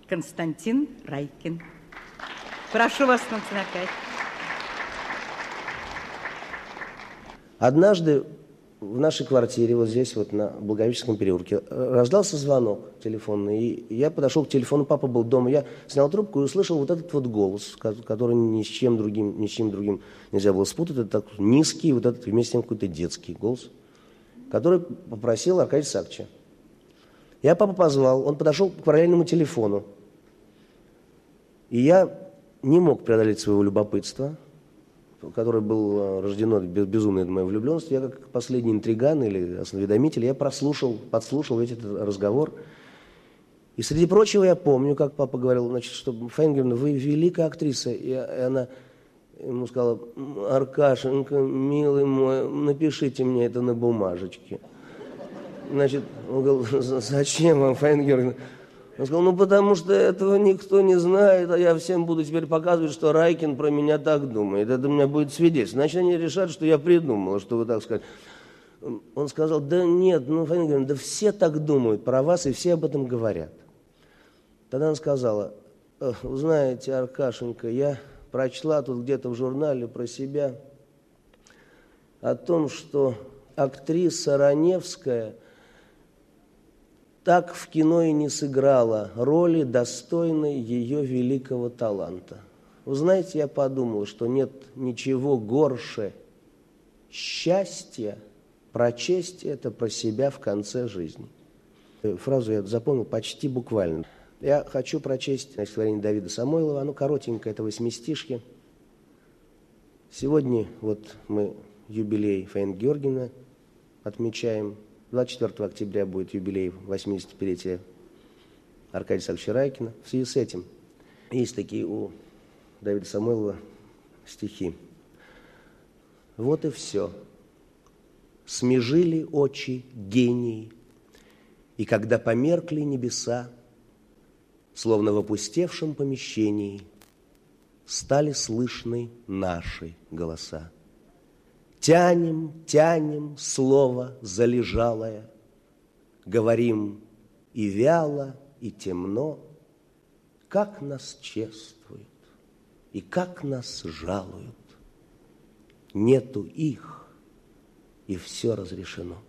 Константин Райкин. Прошу вас, Константин Аркадьевич. Однажды в нашей квартире, вот здесь, вот на Благовещенском переулке, раздался звонок телефонный, и я подошел к телефону, папа был дома, я снял трубку и услышал вот этот вот голос, который ни с чем другим нельзя было спутать, это так низкий, вот этот вместе с тем какой-то детский голос, который попросил Аркадия Сакча. Я папу позвал, он подошел к параллельному телефону, и я не мог преодолеть своего любопытства, которое было рождено безумной моей влюбленностью. Я как последний интриган или осведомитель, я подслушал весь этот разговор. И среди прочего я помню, как папа говорил, значит, что Фаина Георгиевна, вы великая актриса. И она ему сказала: Аркашенька, милый мой, напишите мне это на бумажечке. Значит, он говорил: зачем вам, Фаина Георгиевна? Он сказал: ну, потому что этого никто не знает, а я всем буду теперь показывать, что Райкин про меня так думает. Это у меня будет свидетельство. Значит, они решат, что я придумала, что вы так сказали. Он сказал: да нет, ну, Фаина Георгиевна, да все так думают про вас, и все об этом говорят. Тогда она сказала: вы знаете, Аркашенька, я прочла тут где-то в журнале про себя о том, что актриса Раневская так в кино и не сыграла роли, достойной ее великого таланта. Вы знаете, я подумал, что нет ничего горше счастья прочесть это про себя в конце жизни. Фразу я запомнил почти буквально. Я хочу прочесть стихотворение Давида Самойлова, оно коротенькое, это 8-стишки. Сегодня вот мы юбилей Фаины Георгиевны отмечаем. 24 октября будет юбилей 85-летия Аркадия Сакча Райкина. В связи с этим есть такие у Давида Самойлова стихи. Вот и все. Смежили очи гении, и когда померкли небеса, словно в опустевшем помещении, стали слышны наши голоса. Тянем, тянем слово залежалое, говорим и вяло, и темно, как нас чествуют и как нас жалуют. Нету их, и все разрешено.